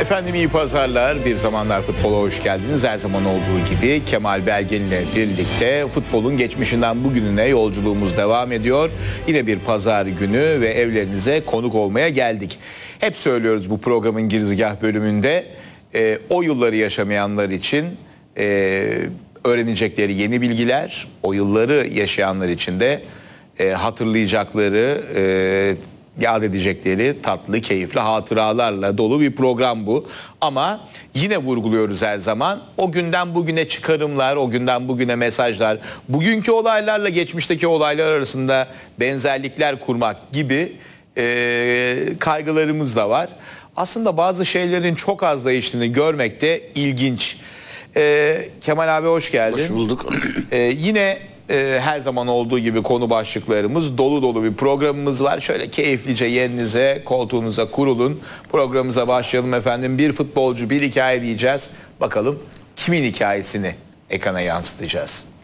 Efendim iyi pazarlar. Bir Zamanlar Futbola hoş geldiniz. Her zaman olduğu gibi Kemal Belgin ile birlikte futbolun geçmişinden bugününe yolculuğumuz devam ediyor. Yine bir pazar günü ve evlerinize konuk olmaya geldik. Hep söylüyoruz bu programın girizgah bölümünde. O yılları yaşamayanlar için öğrenecekleri yeni bilgiler, o yılları yaşayanlar için de hatırlayacakları, yad edecekleri tatlı, keyifli hatıralarla dolu bir program bu. Ama yine vurguluyoruz her zaman. O günden bugüne çıkarımlar, o günden bugüne mesajlar, bugünkü olaylarla geçmişteki olaylar arasında benzerlikler kurmak gibi kaygılarımız da var. Aslında bazı şeylerin çok az değiştiğini görmek de ilginç. Kemal abi hoş geldin. Hoş bulduk. Yine her zaman olduğu gibi konu başlıklarımız dolu dolu bir programımız var. Şöyle keyiflice yerinize, koltuğunuza kurulun. Programımıza başlayalım efendim. Bir futbolcu, bir hikaye diyeceğiz. Bakalım kimin hikayesini ekrana yansıtacağız.